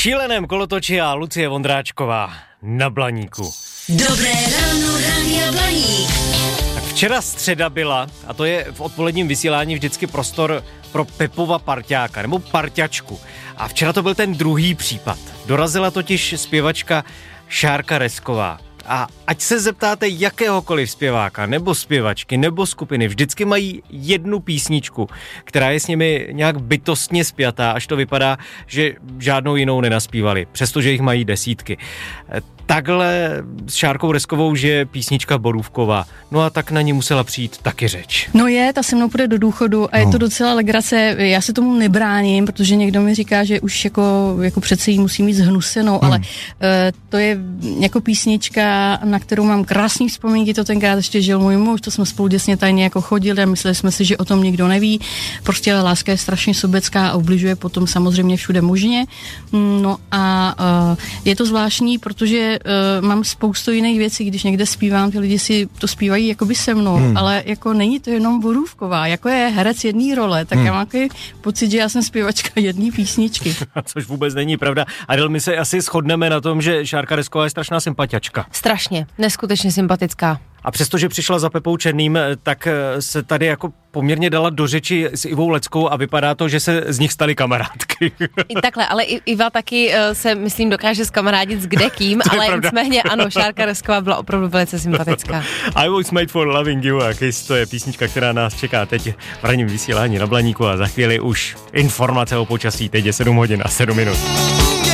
šíleném kolotoči a Lucie Vondráčková na Blaníku. Dobré ráno, Rádia Blaník. Tak včera středa byla, a to je v odpoledním vysílání vždycky prostor pro Pepova parťáka, nebo parťačku. A včera to byl ten druhý případ. Dorazila totiž zpěvačka Šárka Resková. A ať se zeptáte jakéhokoliv zpěváka, nebo zpěvačky, nebo skupiny, vždycky mají jednu písničku, která je s nimi nějak bytostně spjatá, až to vypadá, že žádnou jinou nenaspívali, přestože jich mají desítky. Takhle s Šárkou Reskovou žije písnička Borůvková. No a tak na ní musela přijít taky řeč. No ta se mnou půjde do důchodu a je to docela legrace. Já se tomu nebráním, protože někdo mi říká, že už jako přece jí musí mít zhnusenou, ale to je jako písnička, na kterou mám krásný vzpomínky, to tenkrát ještě žil můj muž, to jsme spolu děsně tajně jako chodili a mysleli jsme si, že o tom nikdo neví. Prostě láska je strašně sobecká a ubližuje potom samozřejmě všude možně. No a je to zvláštní, protože mám spoustu jiných věcí, když někde zpívám, ty lidi si to zpívají jakoby se mnou, ale jako není to jenom Borůvková, jako je herec jedné role, tak já mám takový pocit, že já jsem zpěvačka jedné písničky. Což vůbec není pravda. Adel, my se asi shodneme na tom, že Šárka Resková je strašná sympatiačka. Strašně, neskutečně sympatická. A přestože přišla za Pepou Černým, tak se tady jako poměrně dala do řeči s Ivou Leckou a vypadá to, že se z nich staly kamarádky. I takhle, ale Iva taky se, myslím, dokáže zkamarádit s kdekým, ale nicméně ano, Šárka Resková byla opravdu velice sympatická. I was made for loving you a Kiss, to je písnička, která nás čeká teď v ranním vysílání na Blaníku a za chvíli už informace o počasí, teď je 7 hodin a 7 minut.